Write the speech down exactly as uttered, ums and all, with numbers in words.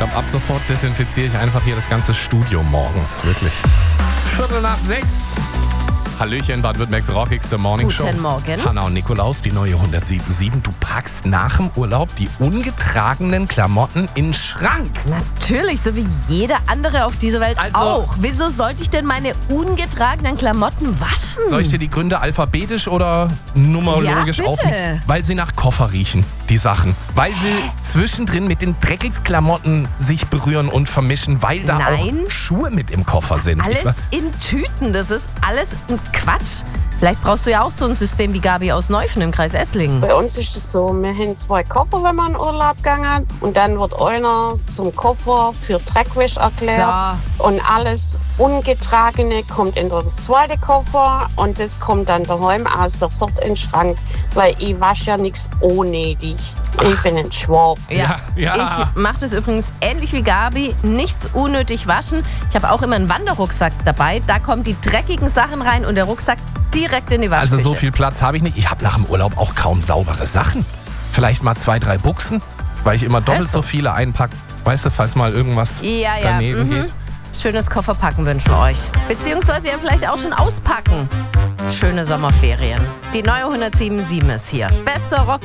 glaube, ab sofort desinfiziere ich einfach hier das ganze Studio morgens. Wirklich. Viertel nach sechs. Hallöchen, Baden-Württembergs rockigste Morningshow. Guten Morgen. Hanna und Nikolaus, die neue hundertsieben Komma sieben. Du packst nach dem Urlaub die ungetragenen Klamotten in den Schrank. Natürlich, so wie jeder andere auf dieser Welt Also- auch. Wieso sollte ich denn meine ungetragenen Klamotten waschen? Soll ich dir die Gründe alphabetisch oder numerologisch Ja, bitte. aufnehmen? Weil sie nach Koffer riechen, die Sachen. Weil sie zwischendrin mit den Dreckelsklamotten sich berühren und vermischen, weil da Nein. auch Schuhe mit im Koffer sind. Ich Alles in Tüten, das ist alles ein Quatsch. Vielleicht brauchst du ja auch so ein System wie Gabi aus Neufen im Kreis Esslingen. Bei uns ist es so, wir haben zwei Koffer, wenn man in Urlaub gegangen und dann wird einer zum Koffer für Dreckwäsche erklärt und alles Ungetragene kommt in den zweiten Koffer und das kommt dann daheim auch sofort in den Schrank, weil ich wasche ja nichts unnötig. Ich bin ein Schwab. Ja, ja. Ich mache das übrigens ähnlich wie Gabi, nichts unnötig waschen. Ich habe auch immer einen Wanderrucksack dabei, da kommen die dreckigen Sachen rein und der Rucksack direkt in die Waschküche. Also so viel Platz habe ich nicht. Ich habe nach dem Urlaub auch kaum saubere Sachen. Vielleicht mal zwei, drei Buchsen, weil ich immer doppelt Also. so viele einpacke. Weißt du, falls mal irgendwas Ja, ja. daneben Mhm. geht. Schönes Kofferpacken wünschen wir euch. Beziehungsweise ja vielleicht auch schon auspacken. Schöne Sommerferien. Die neue hundertsieben Komma sieben ist hier. Bester Rock